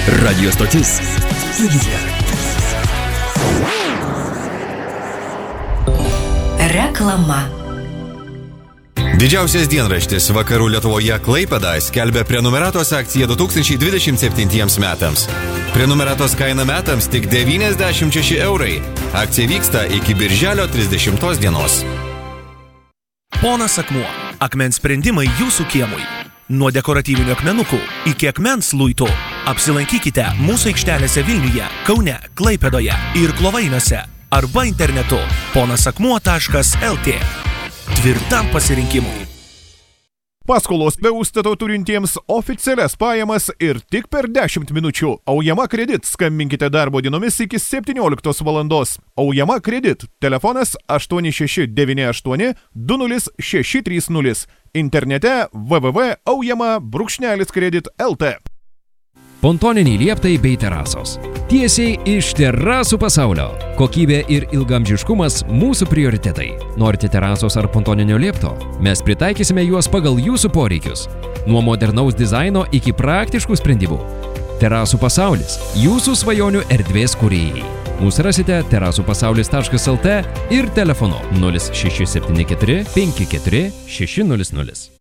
Radio stotis Studija. Reklama. Didžiausias dienraštis Vakarų Lietuvoje Klaipėda skelbia prenumeratos akciją 2027 metams. Prenumeratos kaina metams tik 96 eurai. Akcija vyksta iki birželio 30 dienos. Ponas Akmuo. Akmens sprendimai jūsų kiemui. Nuo dekoratyvinių akmenukų iki akmens luitų. Apsilankykite mūsų aikštelėse Vilniuje, Kaune, Klaipėdoje ir Klovainiuose arba internetu ponasakmuo.lt. Tvirtam pasirinkimui. Paskolos be užstato turintiems oficialias pajamas ir tik per 10 minučių. Aujama Kredit. Skambinkite darbo dienomis iki 17 valandos. Aujama Kredit. Telefonas 8698 20630. Internete www.aujama-kredit.lt. Pontoniniai lieptai bei terasos. Tiesiai iš terasų pasaulio. Kokybė ir ilgamžiškumas mūsų prioritetai. Norite terasos ar pontoninio liepto? Mes pritaikysime juos pagal jūsų poreikius. Nuo modernaus dizaino iki praktiškų sprendimų. Terasų pasaulis. Jūsų svajonių erdvės kūrėjai. Mūsų rasite terasupasaulis.lt ir telefonu 0674 54 600.